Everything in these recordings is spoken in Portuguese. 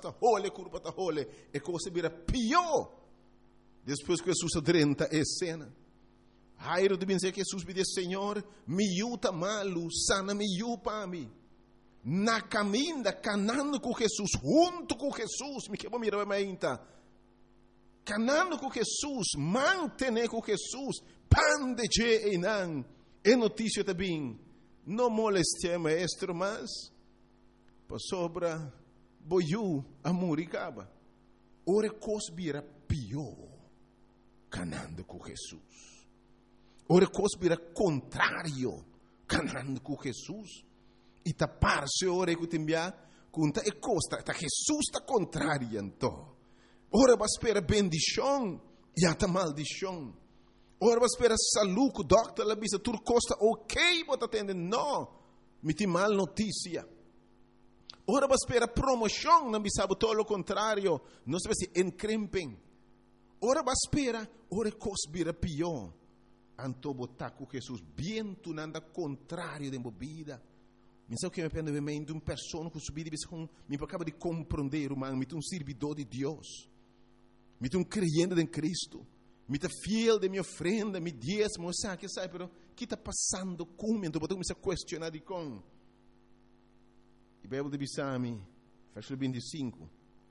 está role, curva está role, e coisa vira pior. Depois que Jesus adrenta a cena. Jairo de dizer que Jesus me diz, Senhor, me yuta malu, sana me yu para mim. Na caminha, canando com Jesus, junto com Jesus, me quebra mira ainda. Canando com Jesus, mantener com Jesus, pan de je e não. É notícia também. Não moleste maestro, mas para sobra boiu a muricaba. Ora cosbira pior, canando com Jesus. Ora cosbira contrário, canando com Jesus. E tapar-se ora que timbia, conta e costa, tá Jesus está contrário então. Ora vai esperar bendição, e até maldição. Ora vai esperar saúde, o doctor la bisa tur costa ok, bota atende, não, me tem mal notícia. Ora vai esperar promoção, não bisa todo o contrário, não se se encrempem. Ora vai esperar, ora cosbira pior. Anto botar com Jesus, bem tu nanda contrário de bebida. Me sabe que me pende de uma pessoa que subir e me acaba de compreender, humano, me um servidor de Deus. Me um creyente em Cristo. Me fiel de minha ofrenda, me diezmo, sabe que sai, pero que está passando comigo? Então, botou me a questionar de com. E Bíblia de Bissami, versículo 25.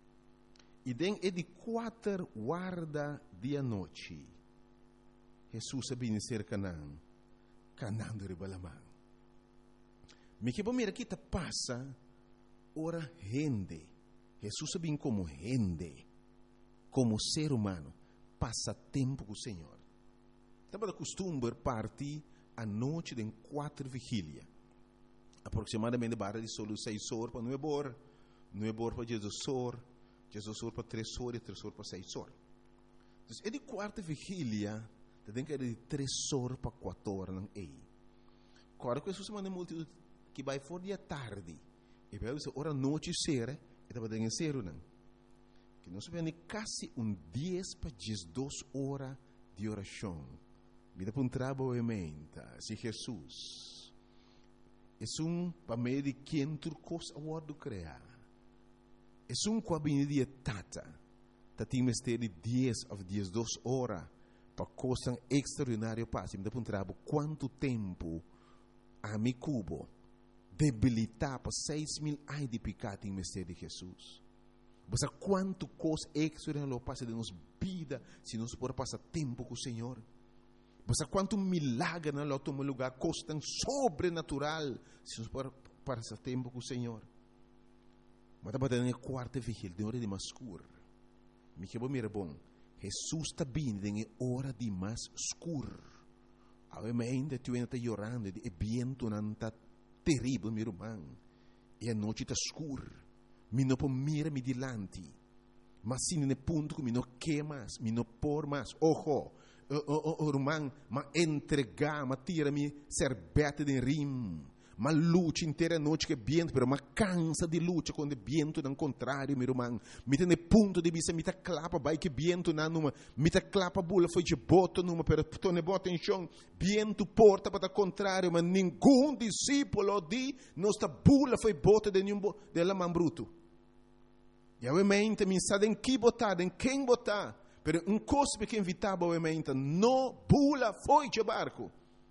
E den é de 4 guarda de noite. Jesus sabia ser Canaã, Canaã de Balamã. Me que bom mira que te passa, ora rende. Jesus sabia como rende, como ser humano, passa tempo com o Senhor. Estava de costume partir a noite de 4 vigília. Aproximadamente barra de solo 6 horas para 9 horas, 9 horas para Jesus horas para 3 horas e 3 horas para 6 horas. Então, é de 4 vigília, tem que ir de 3 horas para 4 horas. Não é? Agora que Jesus manda multidão que vai for dia tarde, e vai dizer, ora noite será, e estava dando ser não. Que nós vemos quase 10 para 12 horas de oração. Me dá para um trabalho se Jesus é para meio de quem turcos a word criar. É com a benedita tata, tem mistério de 10 ou 12 horas para coisa extraordinária passe. Me dá para um trabalho quanto tempo a mi cubo debilitar para 6.000 anos de pecado em mistério de Jesus. Você quanto coisa extraordinária passa de nossa vida se nós podemos passar tempo com o Senhor. Você quanto milagre na nosso lugar, coisa tão sobrenatural se nós podemos passar tempo com o Senhor. Mas estava dando a 4ª vigília, de hora de mais escuro. Me que bom, Jesus está vindo em hora de mais escuro. Ainda tu ainda está chorando, e viento não está terrível, meu irmão. E a noite está escura. Me não pode mirar-me delante. Mas se no ponto que me não quer mais, me não por mais. Ojo, irmão, mas entregar, mas tira-me serbete de rim. Mas luta inteira noite que viento, mas cansa de luta quando viento não contrário, meu irmão. Me tem ponto de vista, me tá clapa, vai que viento não numa, me tá clapa bula foi de boto numa, pero tu ne bota em chão, viento porta para contrário, mas nenhum discípulo de nossa bula foi bota de nenhum dela man bruto. E obviamente me sabe em que botar, em quem botar, pero cospe que invitava obviamente, no bula foi de barco.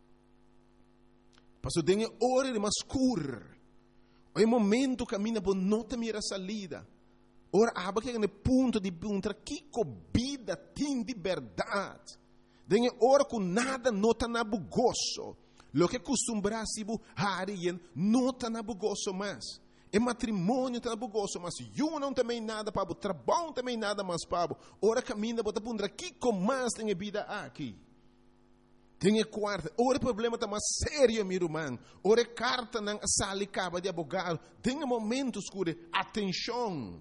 Passou dengue hora de mais escuro. O momento caminha por nota mira salida. Ora aba que é no ponto de perguntar que vida tem de verdade. Dengue hora com nada nota na bugoso. Lo que costumbrasse bu harien nota na bugoso mais. E matrimônio tá na bugoso mas eu não também nada para o trabalho também nada mais para. Ora caminha bota perguntar que mais tem vida aqui. Tem a 4ª. Ora o problema está mais sério, meu irmão. Ora carta não sale caba de abogado. Tem momentos escuros. Atenção.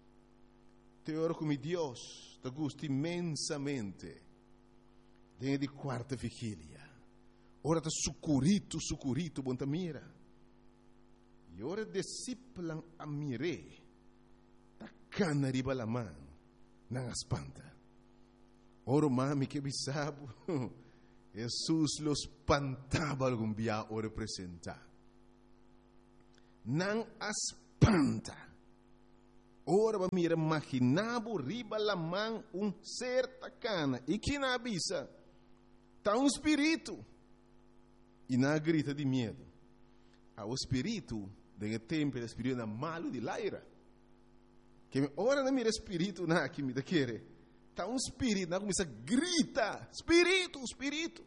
Te oro com Deus. Te gosto imensamente. Tem de 4ª vigília. Ora está sucurito, bom mira. E ora discípulo a mire. Tá cana riba la mão. Não espanta. Ora mami que bisabo. Jesus los espantava algum dia o representar. Não espanta. Ora ba mira imaginabo riba la man certa cana. E que na avisa? Tá espírito. E na grita de medo. O espírito, de tempo, o espírito malo de laira. Que ora na mira espírito na que me querer. Tá espírito, na começa a grita. Espírito.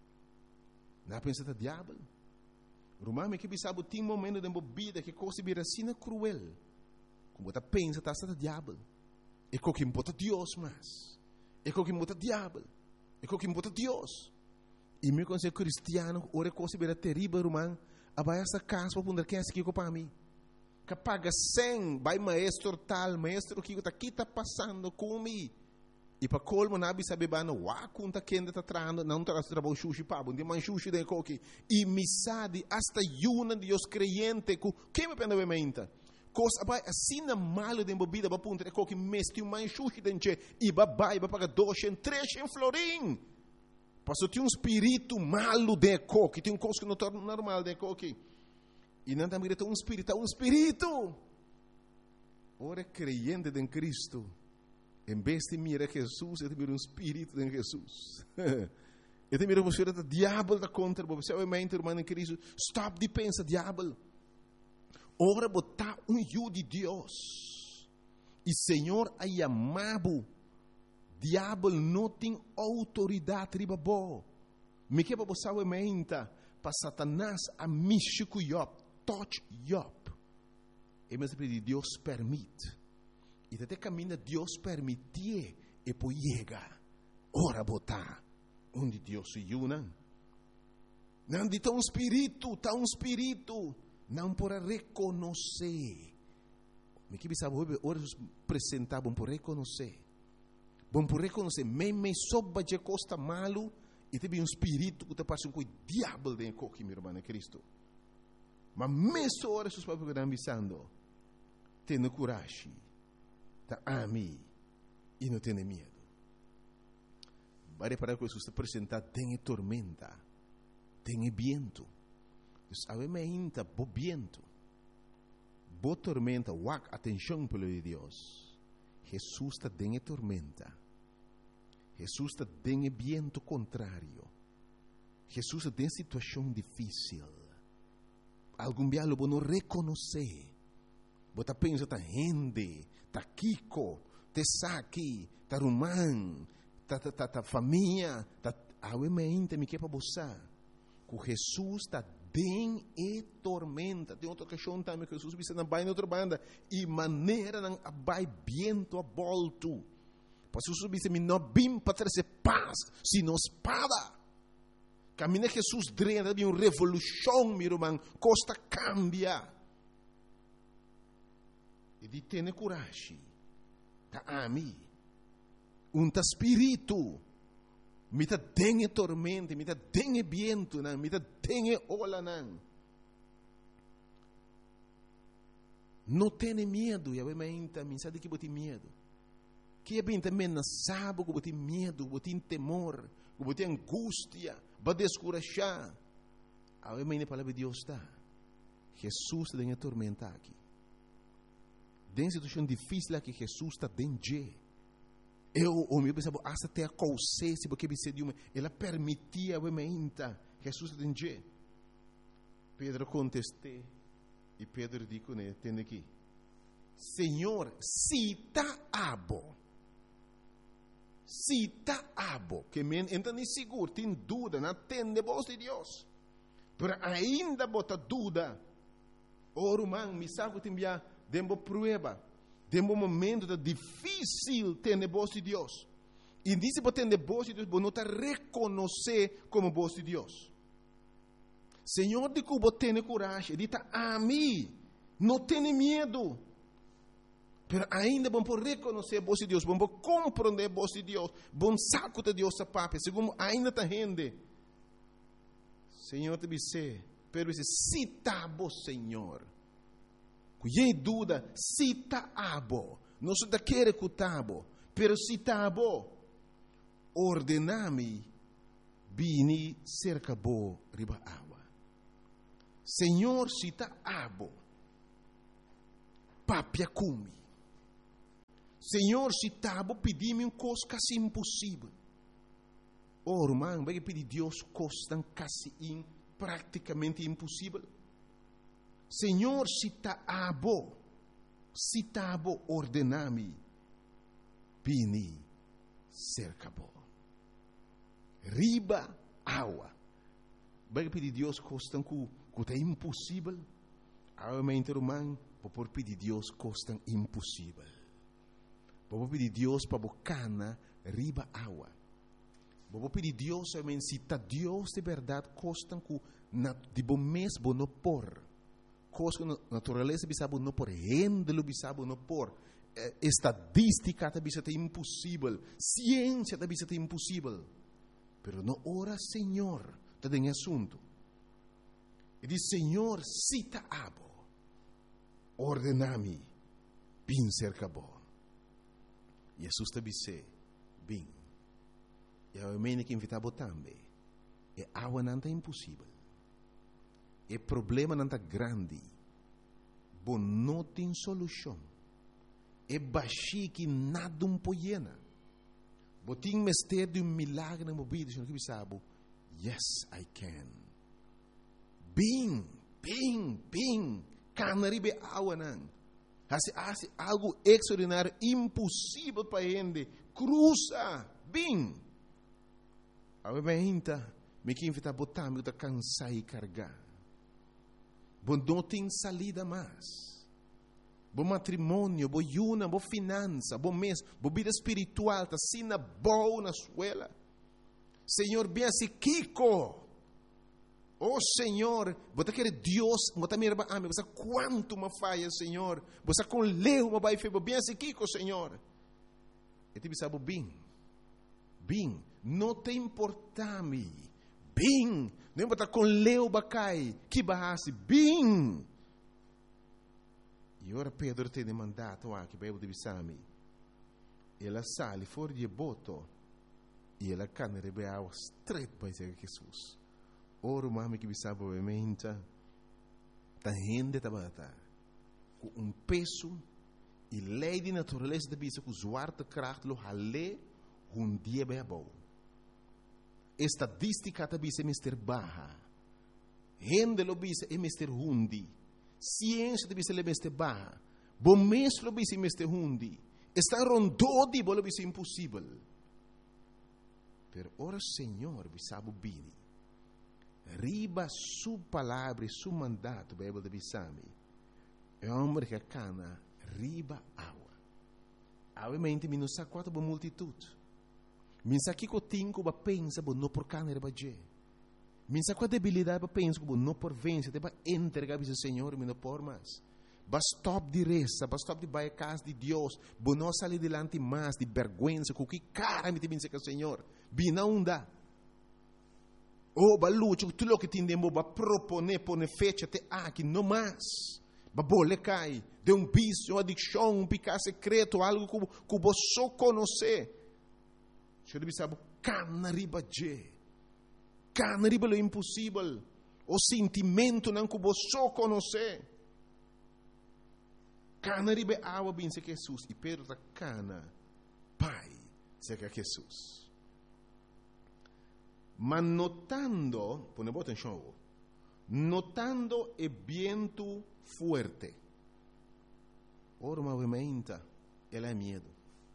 Na pensa da diabo. Romame que bisabo tem momento de bebida que coisa vira assim cruel. Como você pensa, está a diabo. É o que bota Deus mais. É o que bota diabo. É o que bota Deus. E meu conselho cristiano, ora coisa vira terrível, romano. Abai essa casa para poder quem é que para mim. Que paga 100, vai maestro tal, maestro que está passando comigo. E para colmo na bisa bebano, conta quem está trando, não está trabalhando sushi pabo, não tem sushi de coque. E misade hasta yuna de os creyentes, que me pende bementa. Coisa vai assim na malo de bebida, para punta de coque mesti um mais sushi dentro e vai pagar 200, 300 florim. Passou tem espírito malo de coque, tem coisa que não torna normal de coque. E não também tem espírito. Ora creyente em Cristo. Em vez de mirar Jesus, ele mira espírito de Jesus. Ele mira você o diabo da contra você. Obviamente, irmão em Cristo, stop de pensar diabo. Ora botar de Deus. E Senhor a chamado. Diabo não tem autoridade riba bo. Me que para você obviamente para Satanás a mexer com Job, touch Job. E mas Deus permite. E até caminha Deus permitir e poi chega. Ora botar onde Deus se une. Não de tão espírito, não por reconhecer. Me que sabe ora apresentar bom por reconhecer. Bom por reconhecer, me soba de costa malo e tem um espírito que te passa com o diabo dentro de meu irmão Cristo. Mas mesmo ora os papos que estão avisando, tenha coragem. Tá a mim e não tem medo. Vai para que Jesus te apresentar, tem tormenta, tem vento. Obviamente, bo vento, bo tormenta, atenção pelo de Deus. Jesus está tem tormenta. Jesus está tem vento contrário. Jesus tem situação difícil. Algum dia lo não reconhecer. Você pensa, tá rende, tá Kiko, tá Saki, tá Rumán, tá família, tá obviamente me quer para você. Que Jesus está bem e tormenta. Tem outra questão também que Jesus disse na baia outra banda e maneira não vai vento a volto. Porque Jesus disse me não vim para trazer paz, sino espada. Caminha Jesus drena de uma revolução, meu irmão, costa cambia. E de ter coragem. Tá a mim. Espírito. Me tá dengue tormenta, me tá dengue vento, me tá dengue ola não. Não tenha medo, e obviamente, me sabe que você tem medo. Que é bem também não sabe que você tem medo, você tem temor, que você tem angústia, vai descorajar. Obviamente a palavra de Deus está. Jesus tem a tormenta aqui. Tem situação difícil que Jesus está dentro. O meu pensava, até a consciência, porque ela permitia, obviamente, Jesus está dentro. Pedro contestou, e Pedro disse, né, tem aqui, Senhor, se está abo, que me entende seguro, tem dúvida, não tem voz de Deus, mas ainda bota dúvida, irmão, me sabe que tem dembo prueba, dembo momento difícil ter voz de Deus. E disse para ter voz de Deus, não te reconhecer como voz de Deus. Senhor, de que você tem coragem, diz a mim, não tenha medo. Mas ainda vamos por reconhecer a voz de Deus, vamos compreender a voz de Deus, vamos saco de Deus a papai, segundo ainda está rende. Senhor te disse, pero disse, cita a Senhor. Cuidei dúvida, cita abo, não se quer cutabo, pero cita abo, ordenami, bini cerca bo riba água. Senhor, cita abo, papia cumi, Senhor, se tabo pedir-me coisa quase impossível. Irmão, vai pedir Deus coisa quase praticamente impossível. Senhor, se tabo ordenar-me, pini cerca bo. Riba água. Vai pedir Deus coisa que é impossível. Realmente, irmão, vou pedir Deus coisa impossível. Vou pedir Deus para bocana riba água. Vou pedir Deus, realmente, se está Deus de verdade, coisa que de bom mês não por. Coisa que natureza bisabo não por. Rendelo bisabo não por. Estadística está bisabo impossível. Ciência está bisabo impossível. Pero não ora, Senhor, está em assunto. E diz, Senhor, se está abo, ordenami, bin cerca bo. Jesus está bisé, bin. E a mene que invitava também. E água não está impossível. E problema não está grande. Bom, não tem solução. E baixi que nada poiena. Botim mestre de milagre na mobília, senhor que sabe. Yes, I can. Bing. Canaribe água não. Hace algo extraordinário, impossível para ele. Cruza. Bing. Obviamente, me que invita a botar, me cansar e carregar. Bom, não tem salida mais. Bom matrimônio, bom yuna, bom finança, bom mês, bom vida espiritual, tá sina boa na escola. Senhor, bem assim, Kiko. Oh, Senhor, você quer Deus, você me ama, você quanto me falha, Senhor. Você com leu, me vai fazer, bem assim, Kiko, Senhor. E te sabe, bem, não te importa-me. Bem, não importa com leu, bacai, que barrasse, bem. E ora Pedro tem mandato que vai divisar-me. Ela sale fora de boto e ela cana rebe água straight para Jesus. Ora mami que bisa obviamente ta rende tabata com peso e lei de natureza da bisa com zwarte kracht lo hale dia bem bom. Estadística da bisa mister baha. Rende lo bisa e mister hundi. Ciência de bisa le mister baha. Bom mês lo bisa mister hundi. Está rondou de bolo bisa impossível. Per ora Senhor bisabo bini. Riba su palavra, su mandato, Bíblia de Bissami. É homem que cana riba água. Obviamente, me não sabe quanto boa multitude. Me sabe que eu tenho que pensar, não por cana riba je. Me sabe qual debilidade para pensar, não por vencer, para entregar ao Senhor, me não por mais. Basta stop de reza, basta stop de vai a casa de Deus, não sair delante mais de vergonha, com que cara me tem que o Senhor. Bina unda. Oh, balucho, tu lo que tindemo ba propone pone fecha te aqui no mais. Ba bole cai, de vício, adicção, picar secreto, algo que você só conhece. Você deve saber, cana riba je. Cana riba lo impossível. O sentimento não que você só conhece. Cana riba água bem se Jesus. E Pedro da cana, pai, se que Jesus. Ma notando, ponemos atención, notando el viento fuerte, ora movimenta, ela é medo.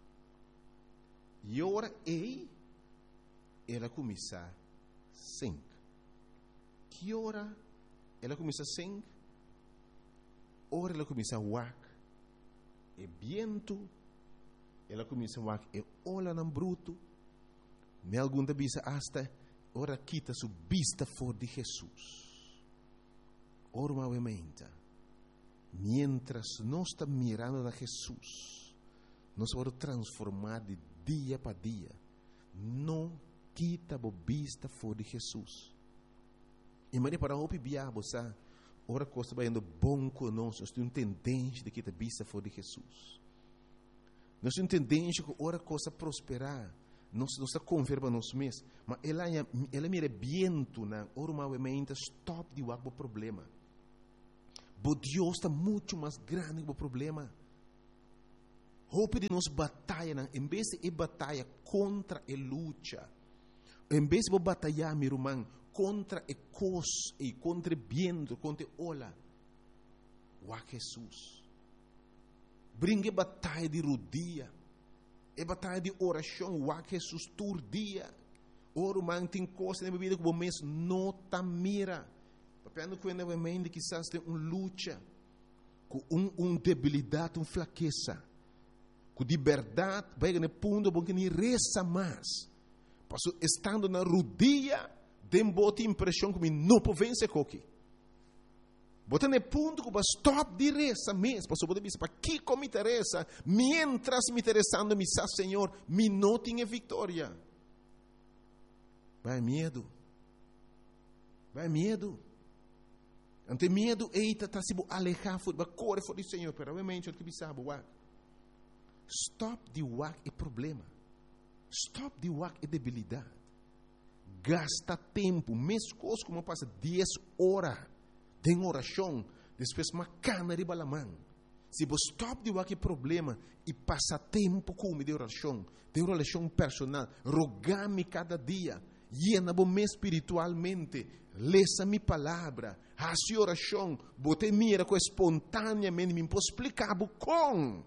E ora ela começa a sing. Que ora ela começa a sing? Ora ela começa a wak. E viento, ela começa a wak. E ola não bruto. Me algum da bisa hasta ora quita su vista for de Jesus. Ora movimenta. Mientras nós estamos mirando a Jesus, nós vamos transformar de dia para dia. Não quita a vista for de Jesus. E mas para o biabo, sabe? Ora coisa vai indo bom conosco. Nós temos tendência de quitar a vista for de Jesus. Nós temos tendência que ora coisa prosperar. Não está confirmando nós mesmos, mas ela mira viento na normalmente stop de o problema. Mas Deus está muito mais grande que o problema. Roupa de nós batalha, em vez de batalha contra a luta, em vez de batalhar, meu irmão, contra a coisa e contra o vento, contra a ola, o Jesus. Brinque batalha de rodia, é batalha de oração, o Jesus todo dia. Ora, irmão, tem coisa na vida que o mês não está mira. Papel quando o mente quizás tem luta, com debilidade, uma fraqueza, com liberdade, vai no ponto bom que nem reza mais. Passo estando na rodia, tem boa impressão que não pode vencer coque. Bota no ponto que vai stop de reza mesmo. Passo pode dizer para que como me interessa, mientras me interessando me sa Senhor, me não tenho vitória. Vai medo. Vai medo. Ante medo, eita, está se alejar, vai correr fora do Senhor. Pero obviamente, o que sabe, stop de wak é problema. Stop de wak é debilidade. Gasta tempo, mesmo coisa como passa 10 horas de oração, depois uma cana de balamão. Se você stop de wak é problema e passa tempo com de oração personal, rogar-me cada dia, llena-me espiritualmente, lesa minha palavra, hace oração, bote mira com espontaneamente, me posso explicar com.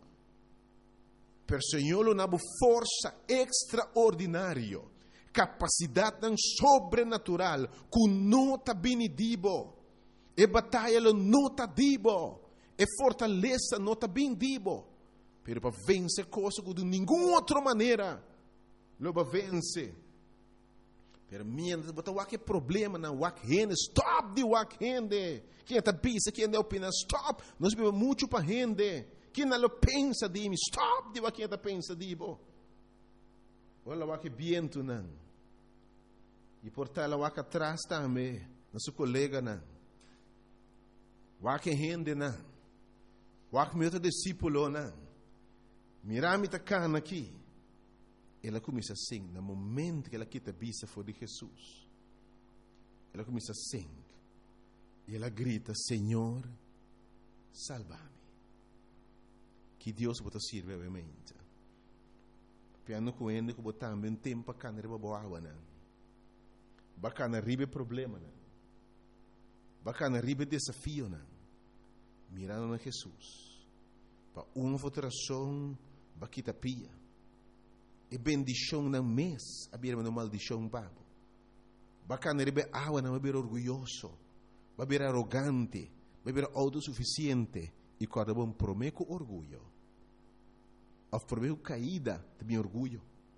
Per Senhor lo nabo força extraordinária, capacidade sobrenatural, com nota benedibo, e batalha lo nota dibo, e fortaleza nota bendibo, pero para vencer coisa que de nenhuma outra maneira, lo va vencer. Pero mientras botar o que problema na wak rende, stop de wak rende. Quem está pensa, quem não opina, stop. Nós vivemos muito para rende. Quem não pensa de mim, stop de wak quem está pensa de bo. Olha wak viento não. E por tal wak atrás também, nosso colega não. Wak rende não. Wak meu discípulo não. Mirami tá cana aqui. Ela começa assim, no momento que ela quita a vista for de Jesus. Ela começa assim. E ela grita, Senhor, salva-me. Que Deus pode servir, obviamente. Piano com ele, que botar também tempo para canar a boa água, não. Bacana ribe problema, não. Bacana ribe desafio, não. Mirando na Jesus. Para uma votação, baquita pia. E bendição não mês, a bira não maldição babo. Bacana rebe água não é orgulhoso, vai ser arrogante, vai ser autossuficiente e quando bom prometo orgulho. Ou prometo caída de meu orgulho.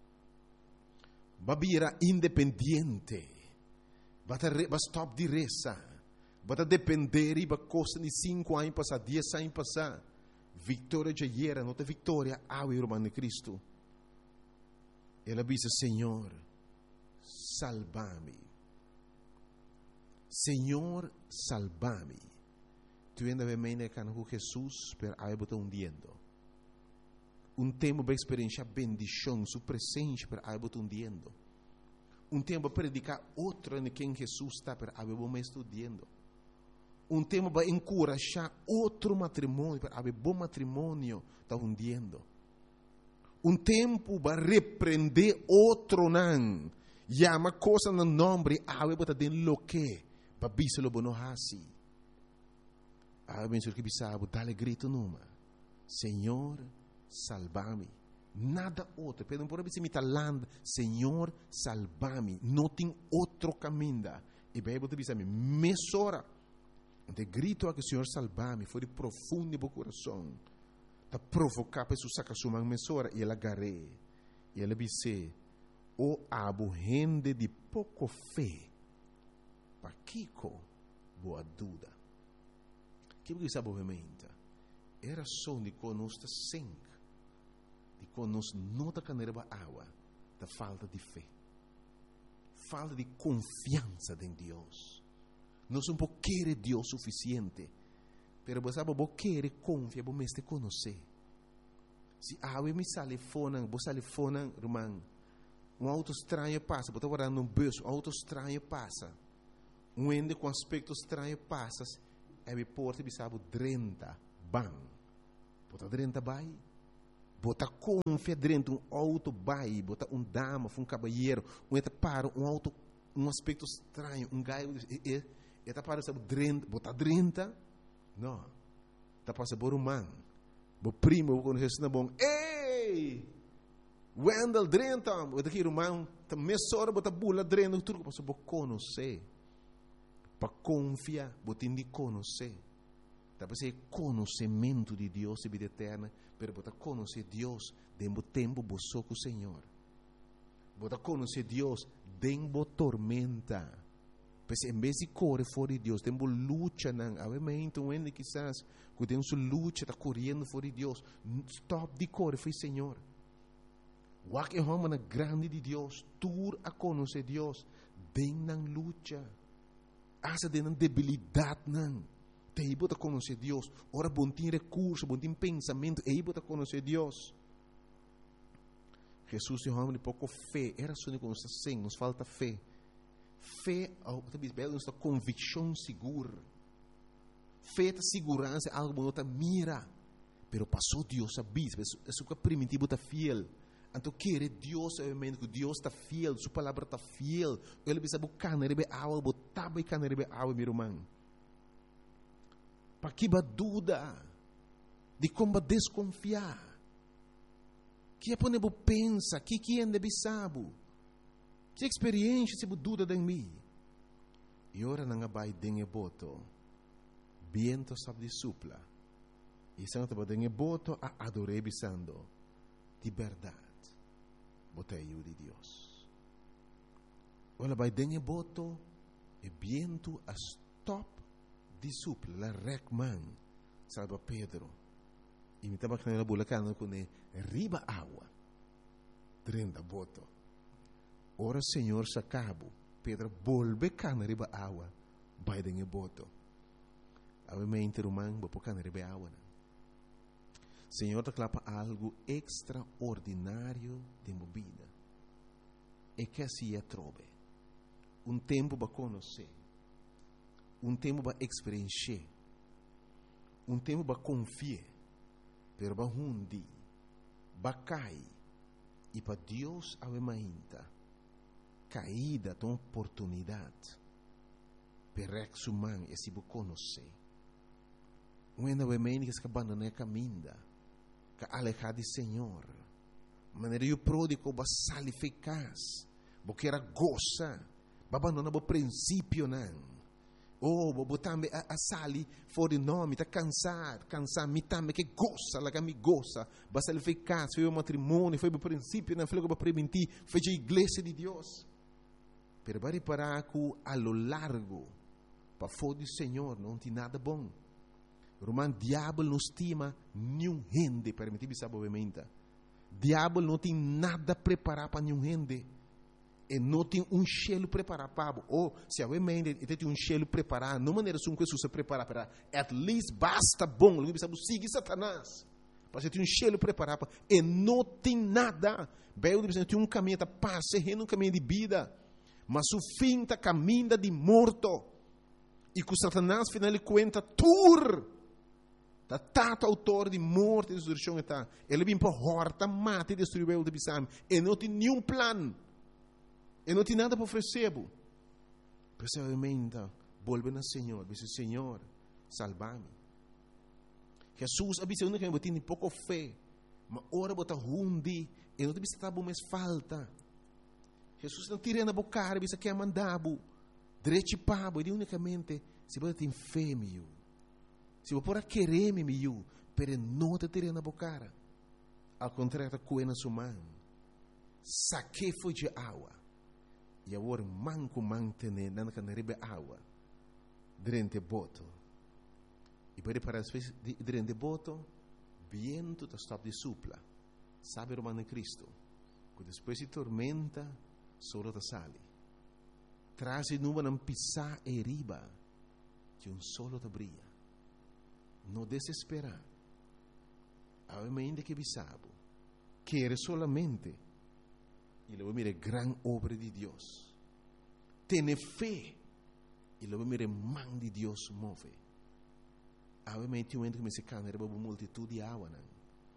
Vai ser independente, vai stop de reza, vai depender e vai costa de 5 anos passar, 10 anos passar. Vitória de ayer, não tem vitória, ao irmão de Cristo. Ela disse, Senhor, salva-me. Senhor, salva-me. Tu ainda vem me com Jesus, pero aí botou hundiendo. Tempo para experienciar bendição, sua presença, pero aí botou hundiendo. Tempo para predicar outro em quem Jesus está, pero aí botou me estudando. Tempo para encorajar outro matrimônio, pero aí bom matrimônio está hundiendo. Tempo para repreender outro não. Llama coisa no nome, awe bota den loque, para biselo bono hasi. Awe ben sur que bisabo, dale grito numa. Senhor, salva-me. Nada outro. Pero por se me talando, Senhor, salva-me. Não tem outro caminho. E bem bota bisame, mesora. Então grito a que Senhor salva-me, foi de profundo do coração. Ta provocar para sacar sua mesora e ela garre. E ela disse, o abo rende de pouco fé, para Kiko boa dúvida. Que você sabe obviamente, era só de conosco sangue, de conosco não da caneira água, da falta de fé, falta de confiança em Deus. Nós não querer Deus suficiente. Pero você sabe, você quer confiar, você me conhecer. Se a água me sale fora, você sale fora, irmão, auto estranho passa, você está guardando bus, auto estranho passa, ende com aspecto estranho passa, e me porta, me sabe, 30, bam. Você 30 vai, bota confia dentro auto bai, bota dama, um cabalheiro, eta para auto, aspecto estranho, gaio, eta para sabe bota drenta, não, tá passa por man, bo primo, quando Jesus na bom, ei, Wendel drenta, bota aqui irmão, tá mesora, bota bula drenta, tudo passa por conhecer, para confiar, bota indi conhecer. Para ser conhecimento de Deus e vida eterna, para botar conhecer Deus dentro do tempo boçou com o Senhor. Botar conhecer Deus dentro da tormenta. Porque em vez de correr fora de Deus, tem luta não. Obviamente, onde quizás que tem sua luta, está correndo fora de Deus. Stop de correr, foi Senhor. O que é uma grande de Deus, tur a conhecer Deus dentro da luta. Essa dentro da debilidade não. Te bota conhecer Deus. Ora, bom tem recurso, bom tem pensamento. E bota conhecer Deus. Jesus é um homem de pouco fé. Era só que nos assim, nos falta fé. Fé, nos dá convicção segura. Fé é segurança, algo que não mira. Pero passou Deus a bis. Isso que é primitivo está fiel. Então, querer Deus, obviamente, que Deus está fiel. Sua palavra está fiel. Ele precisa buscar, não é água, botar buscar, não é água, meu irmão. Para que dúvida de como desconfiar. Que é para pensa, que é deve saber. Que experiência se dúvida de mim. E ora não vai dengue boto. Viento sabe de supla. E se não te dengue boto a adorar bisando de verdade. Botei de Deus. Ora vai dengue boto e viento a stop de supla, la recman, salva Pedro. E me estava com a bulacana com riba água, 30 boto. Ora Senhor se acabou, Pedro volve cana riba água, vai dengue boto. Obviamente romano, vou cana riba água. Senhor te clapa algo extraordinário de movida. E que assim é trobe. Tempo para conhecer. Tempo para experienciar. Tempo para confiar. Pero para hundi, para cair. E para Deus a ainda. Caída de uma oportunidade. Para ex humano e se você conhecer. Quando a mãe que se abandona a caminha. Que alejar de Senhor. Maneira o pródigo vai sair eficaz. Porque era goza. Vai abandonar o princípio não. Vou também a sali fora de nome, está cansar, me também que gosta, lá que me gosta, basta ele ficar, foi o matrimônio, foi o princípio, não foi o para prevenir, foi a igreja de Deus. Pero vai reparar que a lo largo, para fora do Senhor, não tem nada bom. Romano, diabo não estima nenhum rende, permitir-me saber obviamente. Diabo não tem nada preparado para nenhum rende. E não tem cheiro preparado para ou se a mente tem cheiro preparado, não maneira que Jesus se prepara para at least basta bom, ele precisa seguir Satanás. Para ter cheiro preparado e não tem nada. Bem, ele tem caminho da paz, um caminho de vida, mas o fim está caminho de morto. E com Satanás final ele conta tur. Da tato autor de morte e destruição está. Ele vem para horta, mata e destruir o de bisam. E não tem nenhum plano. E não tem nada para oferecer. Precisamente, volve ao Senhor. Diz, Senhor, salva-me. Jesus avisa que eu tenho pouco fé. Mas ora bota hundi. E não te precisa estar mais falta. Jesus não tira na boca. Avisa que é mandado. Direito pabo. E unicamente, se você tem fé, meu. Se você pode querer, meu. Pero não te tira na boca. Ao contrário, coena sua mão. Saque foi de água. E agora manco mantene na canaribe água durante boto. E pode para durante boto, viento da stop de supla. Sabe romano em Cristo? Que depois de tormenta, solo da sale. Traz e nuvem não pisar e riba, que solo da brilha. Não desesperar. Obviamente que bisabo. Quer solamente. E luego mire gran obra de Dios. Tiene fe. E luego mire man de Dios move. Obviamente, um ente que me se cana, era uma multitud de água.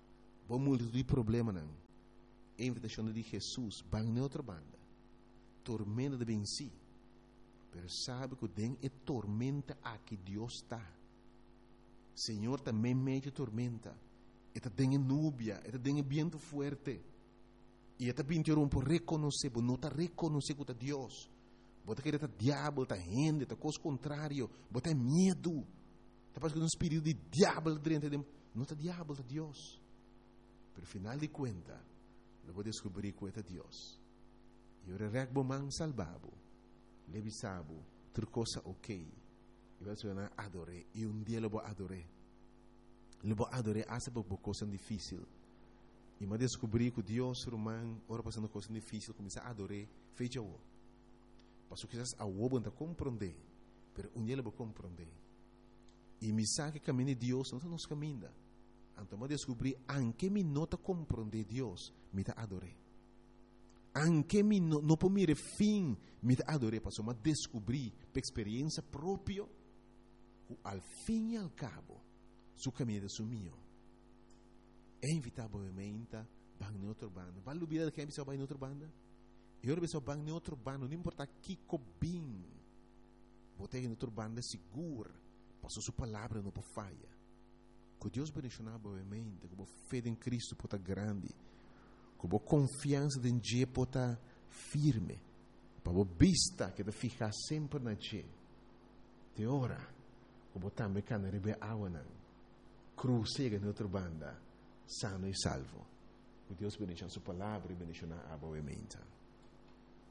Bom multitud de problema não. A invitação de Jesus, bang na outra banda. Tormenta de venci. Pero sabe que den é tormenta a que Deus está. Senhor também mete tormenta. Eta tem núbia, eta tem viento fuerte. E eta pintou por reconhecer, por não tá reconhecer que é Deus. Bota que está diabo, está gente, está coisa contrário, bota medo. Está passando um espírito de diabo dentro de não está diabo, está Deus. Pero final de conta, eu vou descobrir que é Deus. E eu regbo man salvabo, levisabo, outra coisa ok. E vai ser adoré, e dia eu vou adoré. Eu vou adoré essa por coisa difícil. E eu descobri que Deus, romano, ora passando coisa difícil, começa a adorar, fecha o. Passou que a oba não compreender, pero dia eu vou compreender. E me sabe que caminho de Deus não nos caminha. Então eu descobri, anche me nota compreender Deus, me tá adoré. Anche me não por mire fim, me tá adoré, passou a descobrir, por experiência própria, al fim e al cabo, su caminho é mio. É inevitavelmente bang em outra banda. Vale a vida que é bang em outra banda? Eu rebeso bang em outra banda, não importa que cobim. Botei em outra banda seguro, passou sua palavra não pode falha. Que Deus bendicionar boamente, com fé em Cristo pode estar grande, com confiança em Deus pode estar firme, para vista que te ficar sempre na Deus. Te ora, com também que não rebe água, cruzega em outra banda, sano e salvo. Que Deus bendicionar sua palavra e bendicionar boamente.